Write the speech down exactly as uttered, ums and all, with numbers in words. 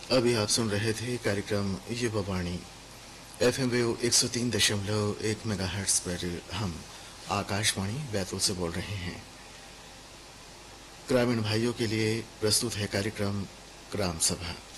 अभी आप सुन रहे थे कार्यक्रम युवा वाणी एफएम वेव एक सौ तीन दशमलव एक मेगाहर्ट्ज पर हम आकाशवाणी बैतूल से बोल रहे हैं। ग्रामीण भाइयों के लिए प्रस्तुत है कार्यक्रम ग्राम सभा।